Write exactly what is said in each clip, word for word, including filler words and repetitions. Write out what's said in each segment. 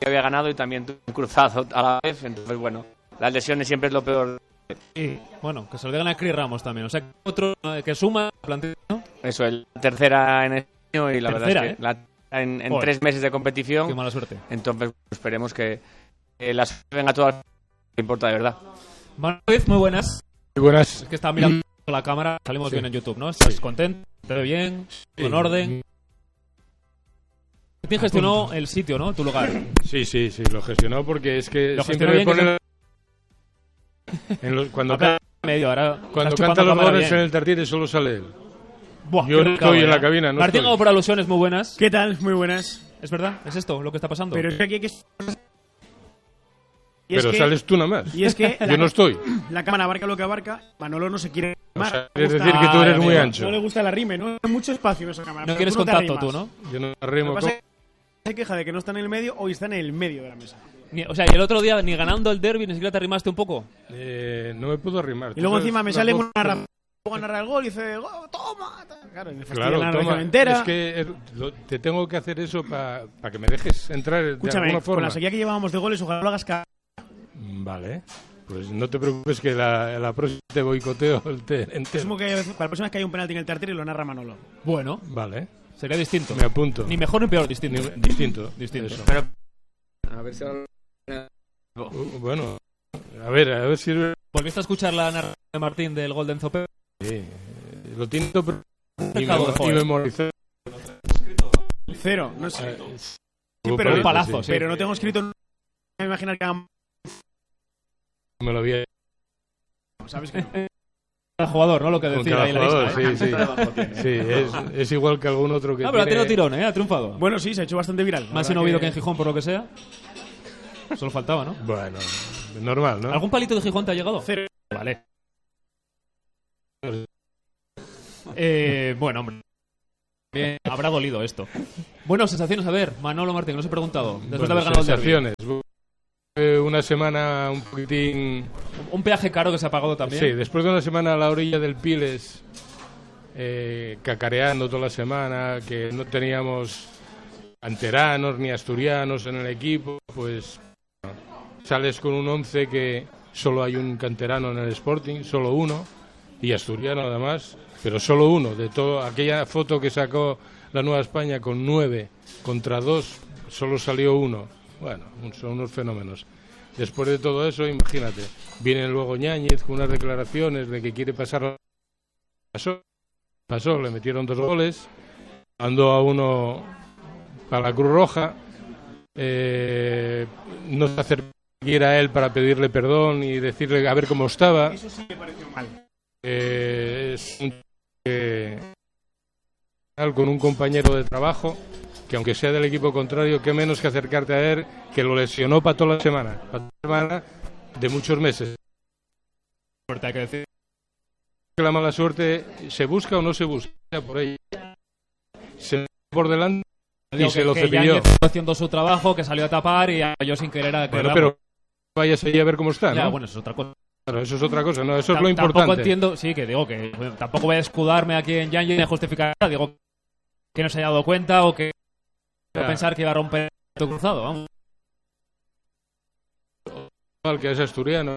había ganado y también tuve un cruzado a la vez, entonces bueno, las lesiones siempre es lo peor. Y bueno, que se lo digan a Chris Ramos también, o sea, otro eh, que suma la plantilla, ¿no? Eso, el tercera en este año y la Tercera, verdad es que ¿eh? la, en, en Joder. tres meses de competición. Qué mala suerte. Entonces esperemos que eh, las venga todas, no importa de verdad. Manuel Ruiz, muy buenas. Muy buenas. Es que estaba mirando la cámara, salimos Sí. bien en YouTube, ¿no? ¿Estás contento? ¿Te ve bien? Sí. ¿Con orden? ¿Quién gestionó el sitio, no? Tu lugar. Sí, sí, sí, lo gestionó porque es que Lo siempre gestionó me bien, ponen... En los, cuando Acá ca- medio, ahora cuando estás canta chupando los cámara goles bien. en el Tartiere solo sale él. Buah, Yo qué no delicado, estoy en ¿eh? la cabina, no Martín estoy. Gago por alusiones, muy buenas. ¿Qué tal? Muy buenas. ¿Es verdad? ¿Es esto lo que está pasando? Pero es que aquí hay que... Y es Pero que- sales tú nada más. Y es que Yo no estoy. la cámara abarca lo que abarca, Manolo no se quiere O arrimar. sea, No es le decir gusta- que tú eres Ay, muy amigo. ancho. No le gusta la rime, no hay mucho espacio en esa cámara. No pero quieres tú te contacto tú, arrimas. ¿no? Yo no Lo arrimo. que pasa con- es que se queja de que no está en el medio, hoy está en el medio de la mesa. Ni- o sea, y el otro día, ni ganando el derbi, ni siquiera te arrimaste un poco. Eh, no me puedo arrimar. Y luego Tú sabes encima me las sale dos- una narración. Luego narra el gol y dice, "Oh, toma". Claro, y me fastidia Claro, la narración toma. entera. Es que eh, lo- te tengo que hacer eso para que me dejes entrar de Escúchame, alguna con forma. la sequía que llevábamos de goles, ojalá lo hagas cada... Vale. Pues no te preocupes que la, la próxima te boicoteo el te entero. Mismo que para la próxima vez que hay un penalti en el Tartiere lo narra Manolo. Bueno, Vale. sería distinto. Me apunto. Ni mejor ni peor, distinto. Ni- distinto. Distinto. Eso. Pero, a ver si ahora- Uh, bueno, a ver, a ver si... ¿Volviste a escuchar la narración de Martín del gol de Enzo Pepe? Sí, eh, lo tiento pero- y, Pecado memo- de joder. y memorizar. Cero, no sé. Eh, Sí, pero, un palazo, sí. pero no tengo escrito... No me imaginar que hagan... Me lo había ¿Sabes que no? El jugador, ¿no? Lo que con decía cada ahí la jugador, lista. ¿eh? sí, sí. Sí, es, es igual que algún otro que No, pero ha tiene... tenido tirón, ¿eh? Ha triunfado. Bueno, sí, se ha hecho bastante viral. La Más verdad en Oviedo que en Gijón, por lo que sea. Solo faltaba, ¿no? Bueno, normal, ¿no? ¿Algún palito de Gijón te ha llegado? Cero. Vale. Eh, bueno, hombre. Bien, habrá dolido esto. Bueno, sensaciones, a ver, Manolo Martín, no os he preguntado. Después de Bueno, haber ganado el derbi. sensaciones. Eh, una semana un poquitín... Un peaje caro que se ha pagado también. Sí, después de una semana a la orilla del Piles, eh, cacareando toda la semana, que no teníamos canteranos ni asturianos en el equipo, pues bueno, sales con un once que solo hay un canterano en el Sporting, solo uno, y asturiano además, pero solo uno. De toda aquella foto que sacó la Nueva España con nueve contra dos, solo salió uno. Bueno, son unos fenómenos. Después de todo eso, imagínate, viene luego Ñáñez con unas declaraciones de que quiere pasar. Pasó, pasó, le metieron dos goles, mandó a uno para la Cruz Roja, eh, no se acercó siquiera a él para pedirle perdón y decirle a ver cómo estaba. Eso sí me pareció mal. Eh, es un que con un compañero de trabajo que aunque sea del equipo contrario, qué menos que acercarte a él, que lo lesionó para toda la semana, para toda la semana de muchos meses. Suerte, hay que decir. Que la mala suerte se busca o no se busca por ella. Se por delante y Digo se que- lo que cepilló. Yáñez estaba haciendo su trabajo, que salió a tapar y yo sin querer a Bueno, pero vayas allí a ver cómo está, Ya, ¿no? bueno, eso es otra cosa. Claro, eso es otra cosa, no, eso es Ta- lo Tampoco importante. entiendo, sí, que digo que bueno, tampoco voy a escudarme aquí en Yáñez ni a justificar nada. Digo que no se haya dado cuenta o que Ya. pensar que iba a romper el cruzado. Vamos. Al que es asturiano.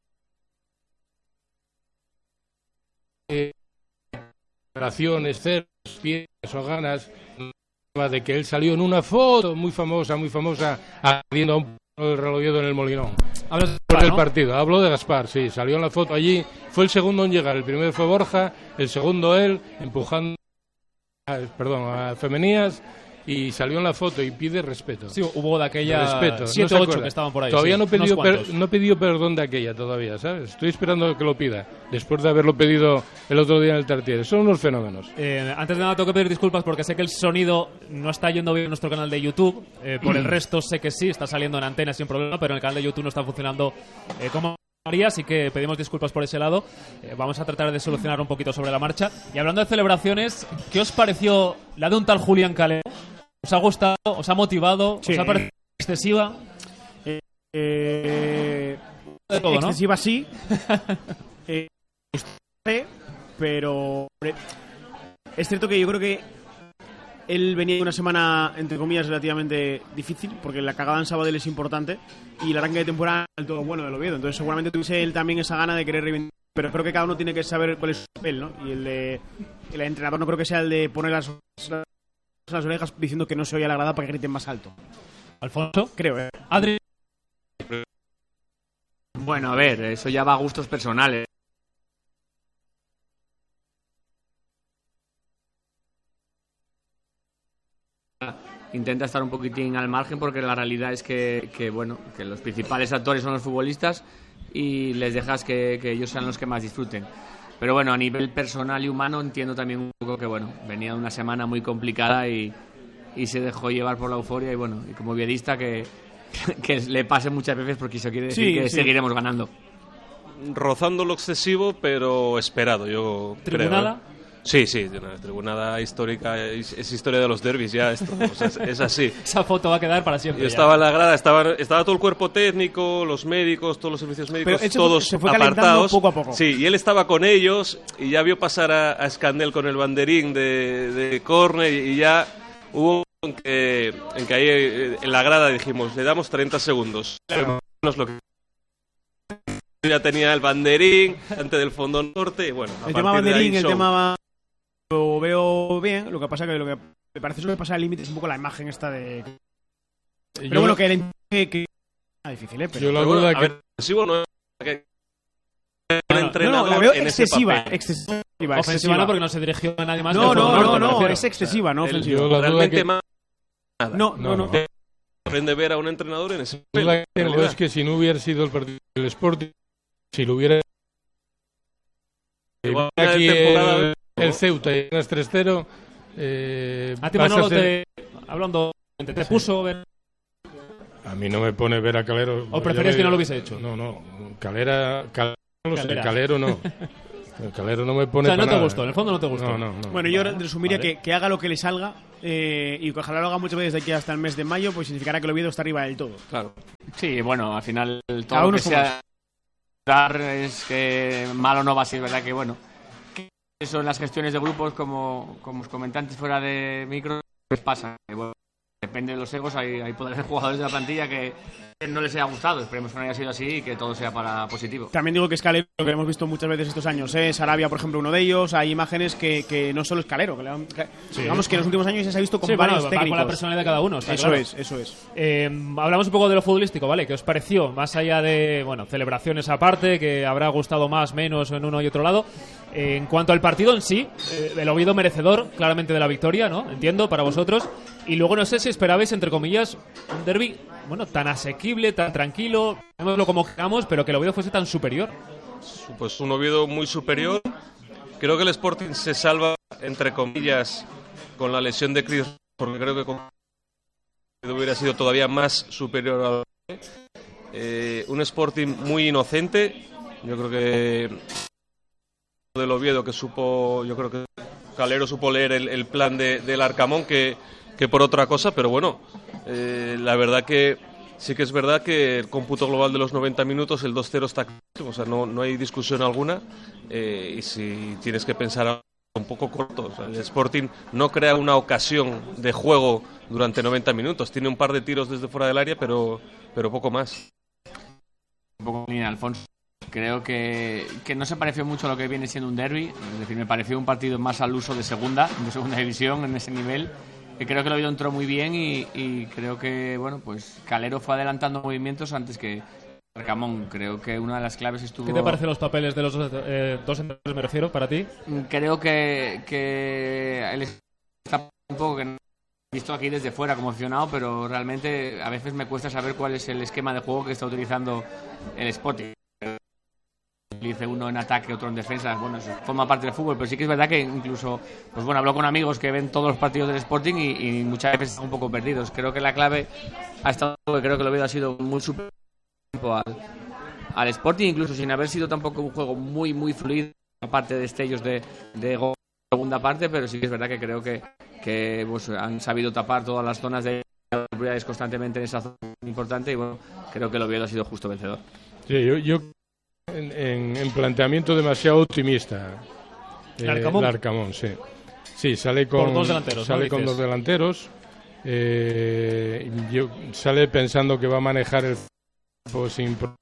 Eh, operaciones, ceros, pies o ganas de que él salió en una foto muy famosa, muy famosa, abriendo a un el relojero en el Molinón. Hablas de Por Gaspar, el ¿no? partido, hablo de Gaspar, sí, salió en la foto allí, fue el segundo en llegar, el primero fue Borja, el segundo él, empujando, a, perdón, a Femenías, y salió en la foto y pide respeto. Sí, hubo de aquella Respeto, siete no se ocho acuerda. que estaban por ahí. Todavía sí, no, unos pidió per- cuantos. no pidió perdón de aquella todavía, ¿sabes? Estoy esperando que lo pida, después de haberlo pedido el otro día en el Tartiere. Son unos fenómenos. Eh, antes de nada tengo que pedir disculpas porque sé que el sonido no está yendo bien en nuestro canal de YouTube. Eh, por el resto sé que sí, está saliendo en antena sin problema, pero en el canal de YouTube no está funcionando eh, como María, así que pedimos disculpas por ese lado. Eh, vamos a tratar de solucionar un poquito sobre la marcha. Y hablando de celebraciones, ¿qué os pareció la de un tal Julián Calero? ¿Os ha gustado? ¿Os ha motivado? Sí. ¿Os ha parecido excesiva? Eh, De todo, ¿no? excesiva sí. eh, pero hombre, es cierto que yo creo que él venía de una semana, entre comillas, relativamente difícil, porque la cagada en Sabadell es importante y el arranque de temporada es todo bueno del Oviedo. Entonces seguramente tuviese él también esa gana de querer reivindicar. Pero creo que cada uno tiene que saber cuál es su papel, ¿no? Y el, de, el entrenador no creo que sea el de poner las, las, las orejas diciendo que no se oye a la grada para que griten más alto. Alfonso, creo, ¿eh? Adri. Bueno, a ver, eso ya va a gustos personales. Intenta estar un poquitín al margen porque la realidad es que, que bueno, que los principales actores son los futbolistas y les dejas que, que ellos sean los que más disfruten. Pero bueno, a nivel personal y humano entiendo también un poco que bueno, venía de una semana muy complicada y, y se dejó llevar por la euforia y bueno, y como viedista que, que le pase muchas veces porque eso quiere decir sí, que sí. seguiremos ganando. Rozando lo excesivo, pero esperado, yo ¿Tribunada? creo. ¿eh? Sí, sí, una tribunada histórica, es, es historia de los derbis ya, esto, o sea, es, es así. Esa foto va a quedar para siempre. Yo estaba en la grada, estaba, estaba todo el cuerpo técnico, los médicos, todos los servicios médicos, Pero todos se fue apartados. Poco a poco. Sí, y él estaba con ellos y ya vio pasar a, a Escandel con el banderín de, de córner y ya hubo en que, en que ahí en la grada dijimos, le damos treinta segundos. Claro. Lo que ya tenía el banderín antes del fondo norte y bueno, a el tema partir de banderín, ahí el son... tema lo veo bien, lo que pasa que lo que me parece eso que pasa al límite es un poco la imagen esta de pero yo, bueno que el que, que... Ah, difícil, ¿eh? Pero... yo la Pero bueno, duda a que ver, ofensivo no es que un no, entrenador no, la veo en excesiva, ese papel. excesiva, Ofensiva excesiva. no, porque no se dirigió a nadie más. No, que no, al no, Norte, no, me no, refiero. es excesiva, no El- ofensiva. yo la duda realmente que- más nada. No, no, no. No. Me sorprende ver a un entrenador en ese la papel. duda que en tengo realidad. es que si no hubiera sido el partido del Sporting, si lo hubiera Igual aquí de temporada, el, ¿no? el Ceuta y ganas tres cero, eh, A ti, vas a Manolo, ser- te, hablando, te, te puso ver. A mí no me pone ver a Calero. ¿O preferías Ya que no me- lo hubiese hecho? No, no. Calera, Calera no lo sé, Calera. Calero no. El Calero no me O pone sea, no para te nada. gustó, en el fondo no te gustó. No, no, no. Bueno, yo resumiría Vale. que, que haga lo que le salga eh, y que ojalá lo haga muchas veces de aquí hasta el mes de mayo, pues significará que el Oviedo está arriba del todo. Claro. Sí, bueno, al final todo Cada lo uno que es como sea dar es que malo no va a ser, ¿verdad? Que bueno, que eso en las gestiones de grupos, como, como os comenté antes fuera de micro, pues pasa. Que, bueno, depende de los egos, hay, hay poder de jugadores de la plantilla que no les haya gustado. Esperemos que no haya sido así y que todo sea para positivo. También digo que es Calero, lo que hemos visto muchas veces estos años, ¿eh? Sarabia, por ejemplo, uno de ellos. Hay imágenes que, que no solo es Calero, que le han- que- digamos que en los últimos años ya se ha visto con Sí, bueno, varios va técnicos. con la personalidad de cada uno. Está Eso claro. es, eso es. Eh, hablamos un poco de lo futbolístico, ¿vale? ¿Qué os pareció? Más allá de, bueno, celebraciones aparte, que habrá gustado más, menos en uno y otro lado. Eh, en cuanto al partido en sí, eh, el Oviedo merecedor, claramente, de la victoria, ¿no? Entiendo, para vosotros. Y luego no sé si esperabais, entre comillas, un derbi, bueno, tan asequible, tan tranquilo, llamémoslo como queramos, pero que el Oviedo fuese tan superior. Pues un Oviedo muy superior. Creo que el Sporting se salva, entre comillas, con la lesión de Chris, porque creo que con hubiera sido todavía más superior al eh, un Sporting muy inocente. Yo creo que del Oviedo que supo, yo creo que Calero supo leer el, el plan de, del Arcamón que, que por otra cosa, pero bueno, eh, la verdad que sí que es verdad que el cómputo global de los noventa minutos, el dos cero está claro, o sea, no, no hay discusión alguna, eh, y si tienes que pensar un poco corto, o sea, el Sporting no crea una ocasión de juego durante noventa minutos, tiene un par de tiros desde fuera del área, pero, pero poco más. Un poco en línea, Alfonso. Creo que, que no se pareció mucho a lo que viene siendo un derbi. Es decir, me pareció un partido más al uso de segunda, de segunda división, en ese nivel. Que creo que el Oviedo entró muy bien y, y creo que, bueno, pues Calero fue adelantando movimientos antes que Arcamón. Creo que una de las claves estuvo... ¿Qué te parecen los papeles de los dos, eh, dos entrenadores, me refiero, para ti? Creo que, que él está un poco que no he visto aquí desde fuera como aficionado, pero realmente a veces me cuesta saber cuál es el esquema de juego que está utilizando el Sporting. Utilice uno en ataque, otro en defensa, bueno, eso forma parte del fútbol, pero sí que es verdad que incluso, pues bueno, hablo con amigos que ven todos los partidos del Sporting y, y muchas veces están un poco perdidos. Creo que la clave ha estado, creo que el Oviedo ha sido muy superior al, al Sporting, incluso sin haber sido tampoco un juego muy, muy fluido, aparte de destellos de, de gol en la segunda parte, pero sí que es verdad que creo que, que pues, han sabido tapar todas las zonas de oportunidades constantemente en esa zona importante y bueno, creo que el Oviedo ha sido justo vencedor. Sí, yo, yo en, en, en planteamiento demasiado optimista. ¿El Arcamón? El Arcamón, sí. Sí, sale con Por dos delanteros, sale ¿no? con Dices. dos delanteros. Eh, yo, sale pensando que va a manejar el campo sin pro-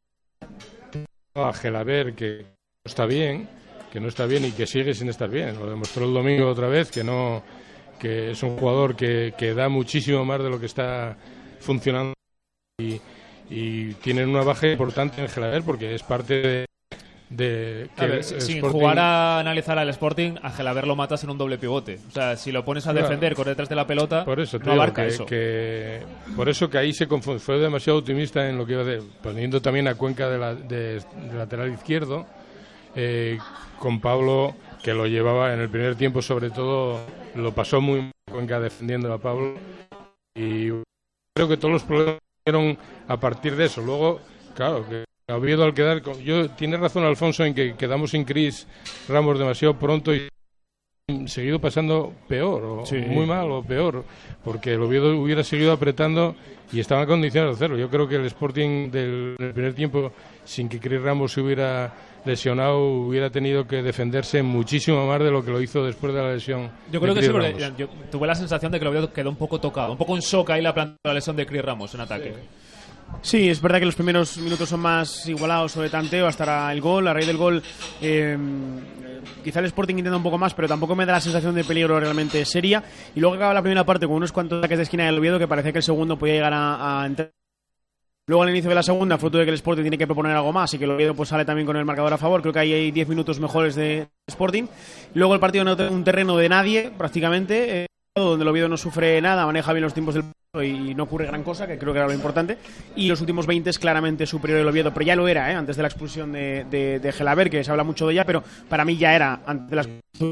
a Gelaber, que no está bien, que no está bien y que sigue sin estar bien. Lo demostró el domingo otra vez, que no, que es un jugador que, que da muchísimo más de lo que está funcionando y, y tienen una baja importante en Gelaber porque es parte de de que A ver, el sin Sporting- jugar a analizar al Sporting, a Gelaber lo matas en un doble pivote. O sea, si lo pones a Claro. defender, correr detrás de la pelota, Por eso te no digo abarca que, eso. que- por eso que ahí se confunde, fue demasiado optimista en lo que iba a hacer, poniendo también a Cuenca de, la, de, de lateral izquierdo, eh, con Pablo, que lo llevaba en el primer tiempo, sobre todo, lo pasó muy mal Cuenca defendiendo a Pablo, y creo que todos los problemas fueron a partir de eso. Luego, claro, que a Oviedo al quedar con, yo tiene razón Alfonso en que quedamos sin Cris Ramos demasiado pronto y seguido pasando peor, o Sí. muy mal o peor, porque el Oviedo hubiera seguido apretando y estaba en condiciones de hacerlo. Yo creo que el Sporting del, del primer tiempo, sin que Cris Ramos se hubiera lesionado, hubiera tenido que defenderse muchísimo más de lo que lo hizo después de la lesión. Yo creo de que sí, Cris porque Ramos. yo tuve la sensación de que el Oviedo quedó un poco tocado, un poco en shock ahí la, planta, la lesión de Cris Ramos en ataque. Sí, es verdad que los primeros minutos son más igualados o de tanteo hasta el gol. A raíz del gol, eh, quizá el Sporting intenta un poco más, pero tampoco me da la sensación de peligro realmente seria. Y luego acaba la primera parte con unos cuantos ataques de esquina del Oviedo que parecía que el segundo podía llegar a, a entrar. Luego al inicio de la segunda, fruto de que el Sporting tiene que proponer algo más y que el Oviedo pues sale también con el marcador a favor. Creo que ahí hay diez minutos mejores de Sporting. Luego el partido en un terreno de nadie, prácticamente, eh, donde el Oviedo no sufre nada, maneja bien los tiempos del y no ocurre gran cosa, que creo que era lo importante. Y los últimos veinte es claramente superior el Oviedo, pero ya lo era, ¿eh? Antes de la expulsión de, de, de Gelaber, que se habla mucho de ella, pero para mí ya era antes de la expulsión.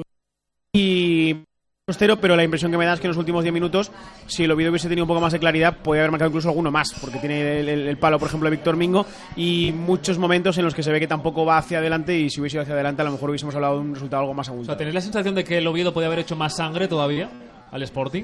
Y cero, pero la impresión que me da es que en los últimos diez minutos, si el Oviedo hubiese tenido un poco más de claridad, podría haber marcado incluso alguno más, porque tiene el, el, el palo, por ejemplo, de Víctor Mingo, y muchos momentos en los que se ve que tampoco va hacia adelante, y si hubiese ido hacia adelante a lo mejor hubiésemos hablado de un resultado algo más O abultado. sea, ¿tenéis la sensación de que el Oviedo podía haber hecho más sangre todavía al Sporting?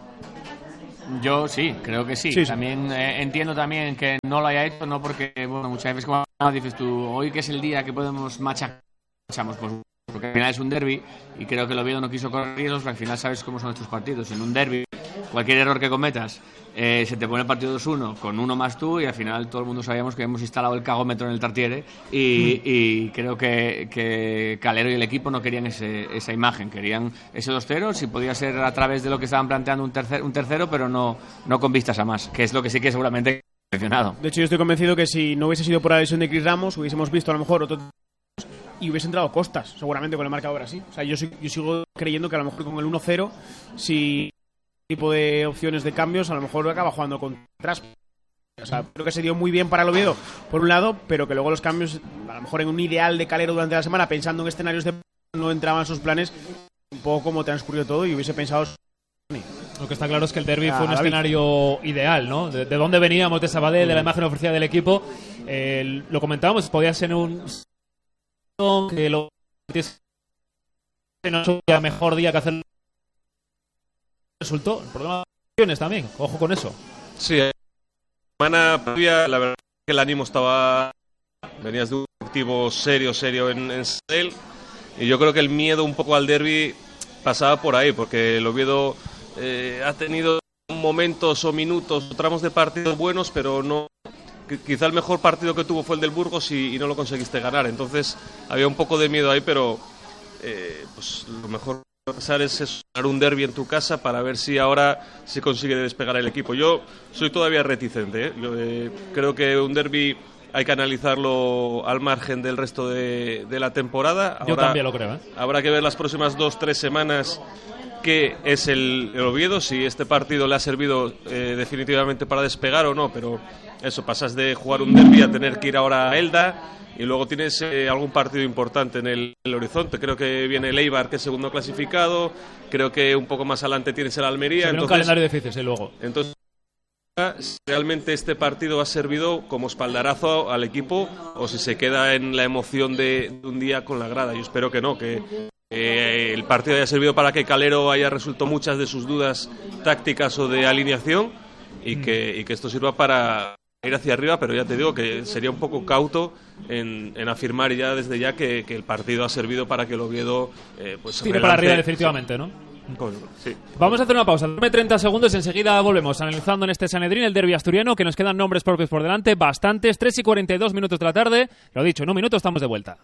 Yo sí, creo que sí. Sí, sí. También eh, entiendo también que no lo haya hecho, no porque, bueno, muchas veces como dices tú, hoy que es el día que podemos machacar, machamos, pues porque al final es un derbi y creo que el Oviedo no quiso correr riesgos, porque al final sabes cómo son estos partidos. En un derbi, cualquier error que cometas, eh, se te pone el partido dos uno con uno más tú y al final todo el mundo sabíamos que hemos instalado el cagómetro en el Tartiere y, y creo que, que Calero y el equipo no querían ese, esa imagen, querían ese dos cero, si podía ser a través de lo que estaban planteando un, tercer, un tercero, pero no, no con vistas a más, que es lo que sí que seguramente he mencionado. De hecho, yo estoy convencido que si no hubiese sido por la lesión de Cris Ramos, hubiésemos visto a lo mejor otro y hubiese entrado Costas, seguramente con el marcador así. O sea, yo, soy- yo sigo creyendo que a lo mejor con el uno cero, si tipo de opciones de cambios, a lo mejor acaba jugando con atrás. O sea, creo que se dio muy bien para el Oviedo, por un lado, pero que luego los cambios, a lo mejor en un ideal de Calero durante la semana, pensando en escenarios de no entraban en sus planes, un poco como transcurrió todo y hubiese pensado. Lo que está claro es que el derbi Ah, fue un David. escenario ideal, ¿no? De, de dónde veníamos, de Sabadell, de la imagen ofrecida del equipo. Eh, lo comentábamos, podía ser un que lo no sería mejor día que hacer resultó. El problema de las lesiones también, ojo con eso. Sí, la semana previa, la verdad que el ánimo estaba. Venías de un objetivo serio, serio en, en Sabadell, y yo creo que el miedo un poco al derbi pasaba por ahí, porque el Oviedo eh, ha tenido momentos o minutos o tramos de partidos buenos, pero no. Qu- Quizá el mejor partido que tuvo fue el del Burgos y, y no lo conseguiste ganar. Entonces había un poco de miedo ahí, pero eh, pues lo mejor que puede pasar es eso, ganar un derbi en tu casa para ver si ahora se consigue despegar el equipo. Yo soy todavía reticente, ¿eh? Yo, eh, creo que un derbi hay que analizarlo al margen del resto de, de la temporada. Yo Ahora también lo creo, ¿eh? habrá que ver las próximas dos, tres semanas qué es el, el Oviedo, si este partido le ha servido eh, definitivamente para despegar o no, pero eso, pasas de jugar un derbi a tener que ir ahora a Elda y luego tienes eh, algún partido importante en el, el horizonte. Creo que viene el Eibar, que es segundo clasificado, creo que un poco más adelante tienes el Almería. Se viene un entonces, calendario difícil, sí, luego. entonces, si realmente este partido ha servido como espaldarazo al equipo o si se queda en la emoción de, de un día con la grada. Yo espero que no, que eh, el partido haya servido para que Calero haya resuelto muchas de sus dudas tácticas o de alineación y que, y que esto sirva para ir hacia arriba, pero ya te digo que sería un poco cauto en, en afirmar ya desde ya que, que el partido ha servido para que el Oviedo eh, pues tire para arriba definitivamente, ¿no? Pues, sí. Vamos a hacer una pausa, dame treinta segundos y enseguida volvemos analizando en este Sanedrín el derbi asturiano, que nos quedan nombres propios por delante, bastantes, tres y cuarenta y dos minutos de la tarde. Lo dicho, en un minuto estamos de vuelta.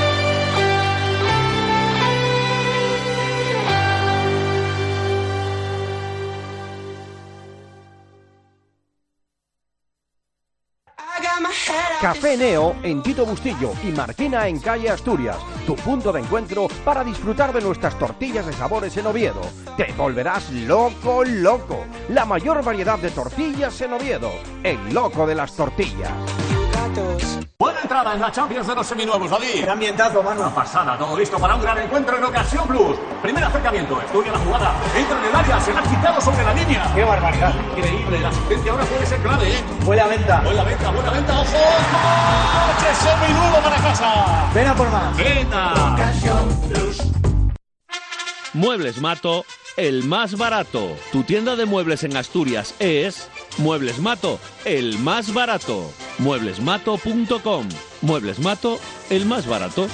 Café Neo en Tito Bustillo y Marquina en calle Asturias, tu punto de encuentro para disfrutar de nuestras tortillas de sabores en Oviedo. Te volverás loco, loco. La mayor variedad de tortillas en Oviedo. El loco de las tortillas. Buena entrada en la Champions de los seminuevos, David. Qué ambientazo, mano. Una pasada, todo listo para un gran encuentro en Ocasión Plus. Primer acercamiento, estudia la jugada, entra en el área, se la ha quitado sobre la línea. Qué barbaridad. Increíble, la asistencia ahora puede ser clave, ¿eh? Buena venta. Buena venta, buena venta, ojo. ¡Coche seminuevo para casa! Ven a por más. ¡Venga! Ocasión Plus. Muebles Mato, el más barato. Tu tienda de muebles en Asturias es Muebles Mato, el más barato. muebles mato punto com. Muebles Mato, el más barato.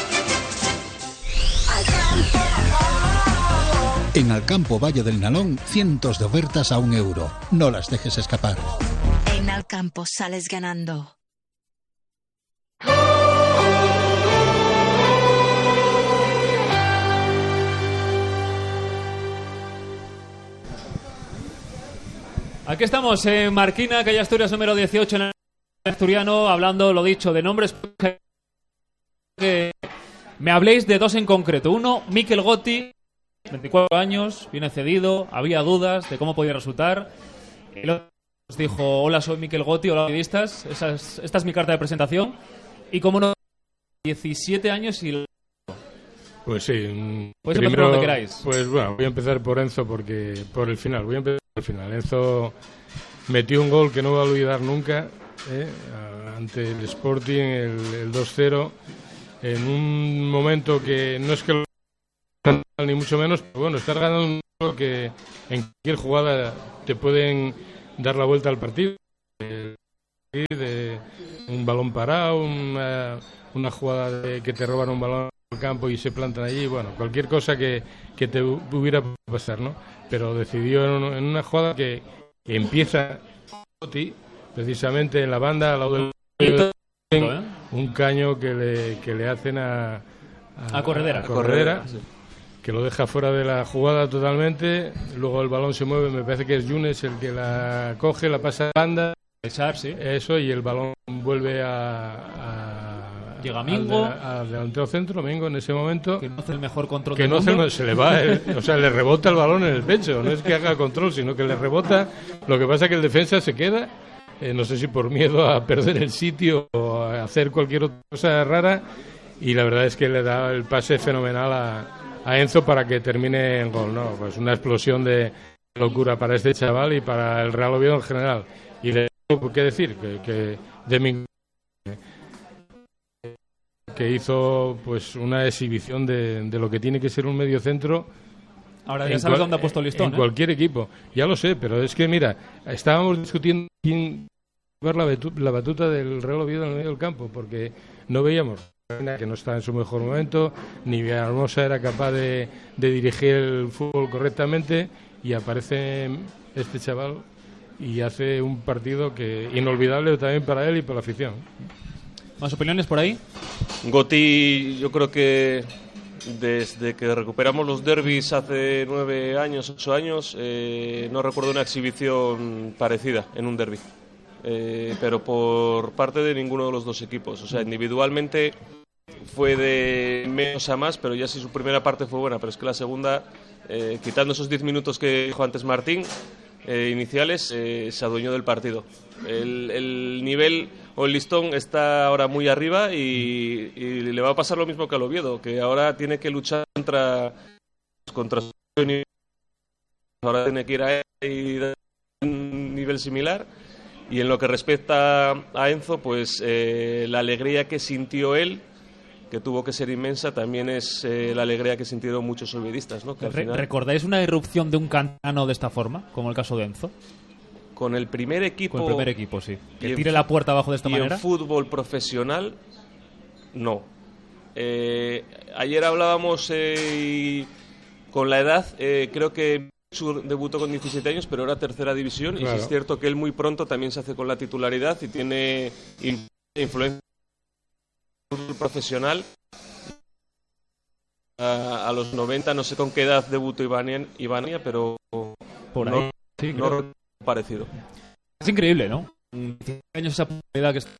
En Alcampo Valle del Nalón, cientos de ofertas a un euro. No las dejes escapar. En Alcampo sales ganando. Aquí estamos en Marquina, calle Asturias número dieciocho en el asturiano, hablando, lo dicho, de nombres que me habléis de dos en concreto. Uno, Mikel Gotti, veinticuatro años, viene cedido, había dudas de cómo podía resultar. El otro nos dijo, hola, soy Mikel Gotti, hola, periodistas, esa es, esta es mi carta de presentación. Y como no, diecisiete años y... Pues sí. Puedes primero, empezar por donde queráis. Pues bueno, voy a empezar por Enzo, porque por el final, voy a empezar por el final. Enzo metió un gol que no va a olvidar nunca, ¿eh? ante el Sporting, el, el dos cero, en un momento que no es que lo ni mucho menos, pero bueno, estar ganando un gol que en cualquier jugada te pueden dar la vuelta al partido, de, de un balón parado, una, una jugada de que te roban un balón al campo y se plantan allí, bueno, cualquier cosa que, que te hubiera pasar, ¿no? Pero decidió en, en una jugada que, que empieza precisamente en la banda al lado del ¿eh? un caño que le, que le hacen a a, a Corredera, a Corredera sí. Que lo deja fuera de la jugada totalmente, luego el balón se mueve, me parece que es Yunes el que la coge, la pasa a la banda, Echar, sí. Eso, y el balón vuelve a, a llega Mingo al, al delantero centro, Mingo en ese momento, que no hace el mejor control que del no mundo. hace, se le va el, o sea, le rebota el balón en el pecho, no es que haga control, sino que le rebota. Lo que pasa es que el defensa se queda, eh, no sé si por miedo a perder el sitio o a hacer cualquier otra cosa rara, y la verdad es que le da el pase fenomenal a, a Enzo para que termine en gol, ¿no? Pues una explosión de locura para este chaval y para el Real Oviedo en general. Y le tengo que decir que, que de mi que hizo pues una exhibición de, de lo que tiene que ser un mediocentro. Ahora ya sabes dónde ha puesto el listón. En ¿eh? cualquier equipo, ya lo sé, pero es que mira, estábamos discutiendo quién ver la, betu- la batuta del Real Oviedo en el medio del campo, porque no veíamos que no estaba en su mejor momento, ni Villahermosa era capaz de, de dirigir el fútbol correctamente, y aparece este chaval y hace un partido que inolvidable también para él y para la afición. ¿Más opiniones por ahí? Goti, yo creo que desde que recuperamos los derbis hace nueve años, ocho años, eh, no recuerdo una exhibición parecida en un derbi, eh, pero por parte de ninguno de los dos equipos. O sea, individualmente fue de menos a más, pero ya sí su primera parte fue buena, pero es que la segunda, eh, quitando esos diez minutos que dijo antes Martín, eh, iniciales, eh, se adueñó del partido. El, el nivel o el listón está ahora muy arriba y, y le va a pasar lo mismo que al Oviedo, que ahora tiene que luchar contra, contra su nivel. Ahora tiene que ir a un nivel similar. Y en lo que respecta a Enzo, pues eh, la alegría que sintió él, que tuvo que ser inmensa, también es eh, la alegría que sintieron muchos oviedistas, ¿no? Que al Re- final... ¿Recordáis una irrupción de un cantano de esta forma, como el caso de Enzo? con el primer equipo. Con el primer equipo, sí. Que en, tire la puerta abajo de esta y manera. En fútbol profesional, no. Eh, ayer hablábamos eh, y con la edad, eh, creo que debutó con diecisiete años, pero era tercera división. Claro. Y sí es cierto que él muy pronto también se hace con la titularidad y tiene influencia en el fútbol profesional. A, a los noventa, no sé con qué edad debutó Ivania, Ivania pero por ahí. No, sí, no parecido. Es increíble, ¿no? diecisiete años esa posibilidad que está.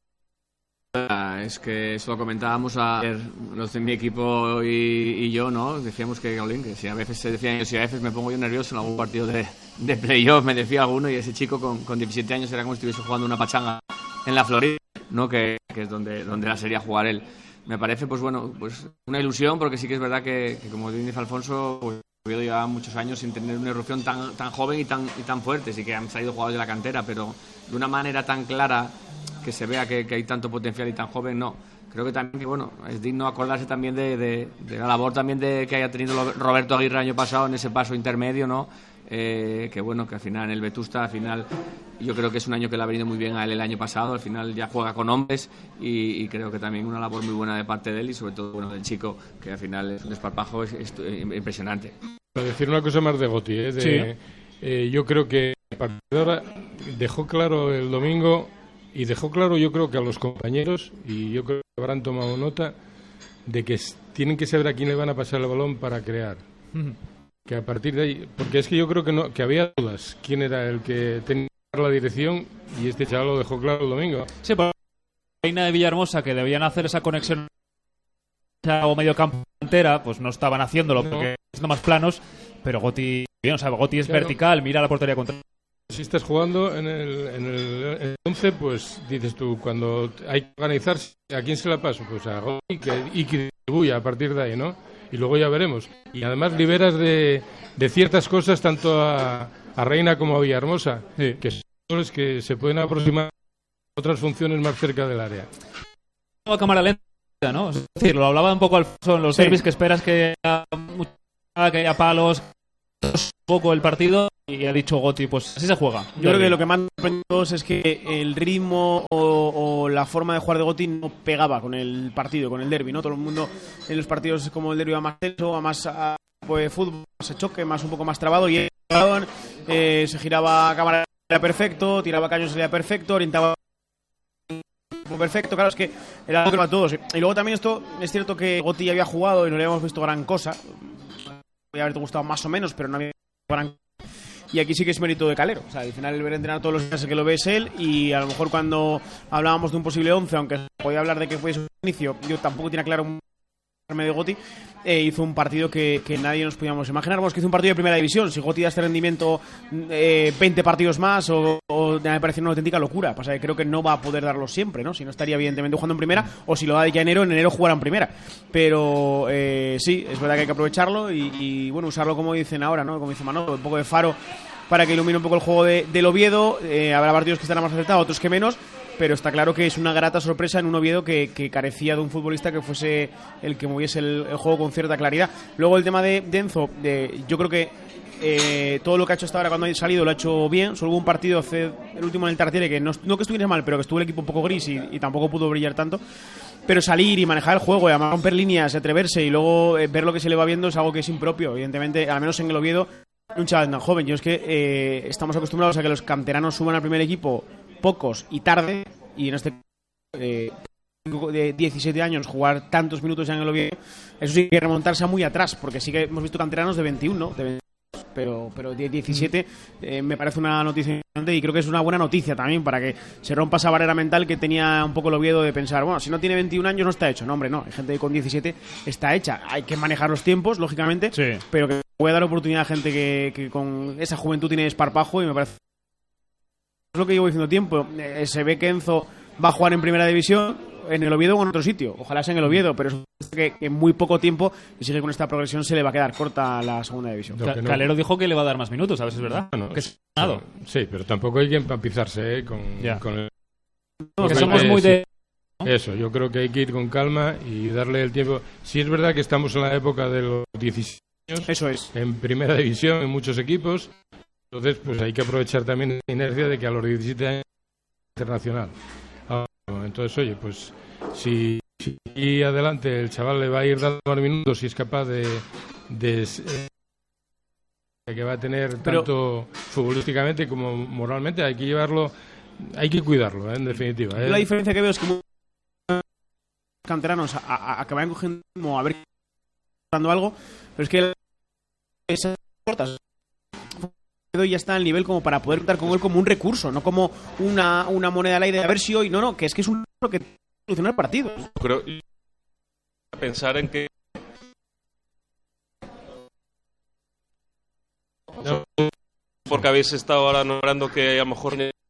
Ah, es que eso lo comentábamos ayer los de mi equipo y, y yo, ¿no? Decíamos que, Gaulín, que si a veces se decía, si a veces me pongo yo nervioso en algún partido de, de playoff, me decía alguno, y ese chico con, con diecisiete años era como si estuviese jugando una pachanga en la Florida, ¿no? Que, que es donde, donde la sería jugar él. Me parece, pues bueno, pues una ilusión, porque sí que es verdad que, que como dice Alfonso, pues Oviedo llevaba muchos años sin tener una erupción tan, tan joven y tan, y tan fuerte. Sí que han salido jugadores de la cantera, pero de una manera tan clara que se vea que, que hay tanto potencial y tan joven, no. Creo que también, que bueno, es digno acordarse también de, de, de la labor también de que haya tenido Roberto Aguirre el año pasado en ese paso intermedio, ¿no? Eh, que bueno, que al final en el Vetusta, al final yo creo que es un año que le ha venido muy bien a él el año pasado, al final ya juega con hombres y, y creo que también una labor muy buena de parte de él y sobre todo bueno del chico, que al final es un desparpajo es, es, es impresionante. Para decir una cosa más de Goti, ¿eh? De, sí. eh, yo creo que a partir de ahora dejó claro el domingo y dejó claro yo creo que a los compañeros, y yo creo que habrán tomado nota de que tienen que saber a quién le van a pasar el balón para crear. Uh-huh. Que a partir de ahí, porque es que yo creo que no, que había dudas quién era el que tenía la dirección y este chaval lo dejó claro el domingo. Sí, por la Reina de Villahermosa, que debían hacer esa conexión o medio campo entera, pues no estaban haciéndolo, no. Porque están más planos, pero Goti, bien, o sea, Goti es claro. Vertical, mira la portería contra. Si estás jugando en el, en el once, pues dices tú, cuando hay que organizarse, ¿a quién se la paso? Pues a Goti que, y que distribuya a partir de ahí, ¿no? Y luego ya veremos. Y además liberas de, de ciertas cosas tanto a, a Reina como a Villahermosa, sí. Que son los que se pueden aproximar a otras funciones más cerca del área. A cámara lenta, ¿no? Es decir, lo hablaba un poco Alfonso en los sí. Derbis, que esperas que haya, que haya palos, un poco el partido, y ha dicho Goti, pues así se juega. Yo creo que lo que más me sorprendió es que el ritmo o, o la forma de jugar de Goti no pegaba con el partido, con el derbi, ¿no? Todo el mundo en los partidos como el derbi va más tenso, va más a, pues, fútbol, se choque, más un poco más trabado, y eh, se giraba a cámara perfecto, tiraba caños salía perfecto, orientaba perfecto, claro, es que era algo para todos. Y luego también esto, es cierto que Goti ya había jugado y no le habíamos visto gran cosa, podría haberte gustado más o menos, pero no había gran cosa. Y aquí sí que es mérito de Calero. O sea, al final el ver entrenar todos los días que lo ves él, y a lo mejor cuando hablábamos de un posible once, aunque podía hablar de que fuese un inicio, yo tampoco tenía claro un de Goti, eh, hizo un partido que, que nadie nos podíamos imaginar. Vamos, que hizo un partido de primera división. Si Goti da este rendimiento eh, veinte partidos más, o, o me parece una auténtica locura. Pasa que creo que no va a poder darlo siempre, ¿no? Si no estaría evidentemente jugando en primera, o si lo da de ya enero, en enero jugará en primera. Pero eh, sí, es verdad que hay que aprovecharlo y, y bueno, usarlo como dicen ahora, ¿no? Como dice Manolo, un poco de faro para que ilumine un poco el juego de, del Oviedo. Eh, habrá partidos que estarán más acertados, otros que menos, pero está claro que es una grata sorpresa en un Oviedo que, que carecía de un futbolista que fuese el que moviese el, el juego con cierta claridad. Luego el tema de, de Enzo, de, yo creo que eh, todo lo que ha hecho hasta ahora cuando ha salido lo ha hecho bien. Solo hubo un partido, hace, el último en el Tartiere, que no, no que estuviese mal, pero que estuvo el equipo un poco gris y, y tampoco pudo brillar tanto. Pero salir y manejar el juego, y además romper líneas, atreverse y luego eh, ver lo que se le va viendo es algo que es impropio, evidentemente, al menos en el Oviedo, un chaval tan joven. Yo es que eh, estamos acostumbrados a que los canteranos suban al primer equipo pocos y tarde, y en este eh, de diecisiete años jugar tantos minutos ya en el Oviedo, eso sí que remontarse a muy atrás, porque sí que hemos visto canteranos de veintiuno, de veintidós, pero, pero de diecisiete eh, me parece una noticia importante, y creo que es una buena noticia también para que se rompa esa barrera mental que tenía un poco el Oviedo de pensar, bueno, si no tiene veintiún años no está hecho. No, hombre, no, hay gente que con diecisiete está hecha. Hay que manejar los tiempos, lógicamente, sí, pero que puede dar oportunidad a gente que, que con esa juventud tiene desparpajo, y me parece es lo que llevo diciendo tiempo. Eh, se ve que Enzo va a jugar en primera división, en el Oviedo o en otro sitio. Ojalá sea en el Oviedo, pero es que en muy poco tiempo, y sigue con esta progresión, se le va a quedar corta la segunda división. Ca- no. Calero dijo que le va a dar más minutos, a ver si es verdad. Bueno, que sí, sí, pero tampoco hay que empapizarse ¿eh? con, con el... No, que somos muy de... Eso, yo creo que hay que ir con calma y darle el tiempo. Sí es verdad que estamos en la época de los diecisiete años. Eso es. En primera división, en muchos equipos. Entonces, pues hay que aprovechar también la inercia de que a los diecisiete años internacional. Entonces, oye, pues si, si adelante el chaval le va a ir dando minutos si es capaz de, de eh, que va a tener Pero, tanto futbolísticamente como moralmente, hay que llevarlo, hay que cuidarlo, ¿eh? En definitiva. ¿eh? La diferencia que veo es que muchos canteranos a, a, a que vayan cogiendo a ver dando algo, pero es que esas cortas ya está al nivel como para poder contar con él como un recurso, no como una, una moneda al aire a ver si hoy, no, no, que es que es un recurso que soluciona el partido. Pero pensar en que no, porque habéis estado ahora nombrando que a lo mejor